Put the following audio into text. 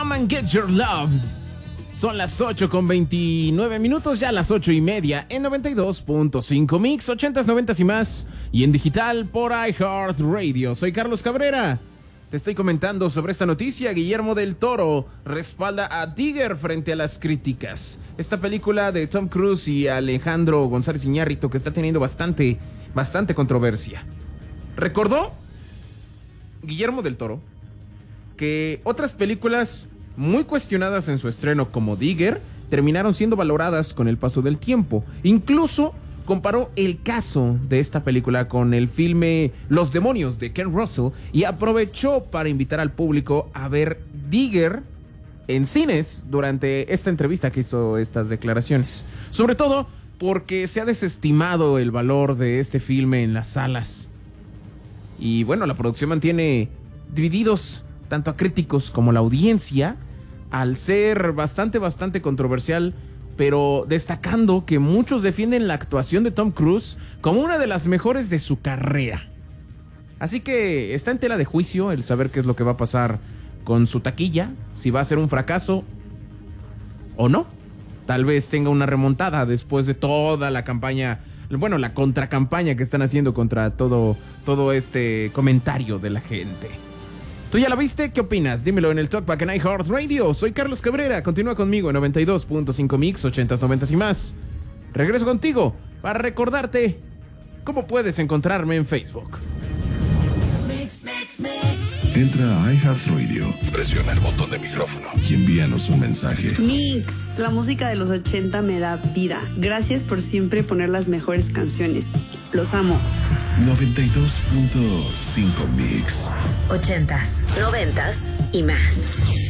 Come and Get Your Love. Son las 8:29, ya las 8:30 en 92.5 Mix, 80s, 90s y más. Y en digital por iHeartRadio. Soy Carlos Cabrera. Te estoy comentando sobre esta noticia. Guillermo del Toro respalda a Digger frente a las críticas. Esta película de Tom Cruise y Alejandro González Iñárritu que está teniendo bastante controversia. ¿Recordó Guillermo del Toro que otras películas muy cuestionadas en su estreno como Digger terminaron siendo valoradas con el paso del tiempo? Incluso comparó el caso de esta película con el filme Los Demonios de Ken Russell y aprovechó para invitar al público a ver Digger en cines durante esta entrevista que hizo estas declaraciones. Sobre todo porque se ha desestimado el valor de este filme en las salas. Y bueno, la producción mantiene divididos tanto a críticos como a la audiencia, al ser bastante controversial, pero destacando que muchos defienden la actuación de Tom Cruise como una de las mejores de su carrera. Así que está en tela de juicio el saber qué es lo que va a pasar con su taquilla, si va a ser un fracaso o no. Tal vez tenga una remontada después de toda la campaña, bueno, la contracampaña que están haciendo contra todo este comentario de la gente. ¿Tú ya la viste? ¿Qué opinas? Dímelo en el Talkback en iHeartRadio. Soy Carlos Cabrera. Continúa conmigo en 92.5 Mix, 80s, 90s y más. Regreso contigo para recordarte cómo puedes encontrarme en Facebook. Entra a iHeartRadio, presiona el botón de micrófono y envíanos un mensaje. Mix, la música de los 80 me da vida. Gracias por siempre poner las mejores canciones. Los amo. 92.5 Mix. 80s, 90s y más.